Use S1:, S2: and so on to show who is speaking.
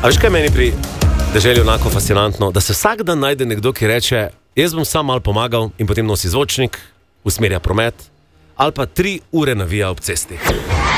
S1: A veš, kaj meni pri deželi onako fascinantno? Da se vsak dan najde nekdo, ki reče, jaz bom sam malo pomagal in potem nosi zvočnik, usmerja promet ali pa 3 ure navija ob cesti.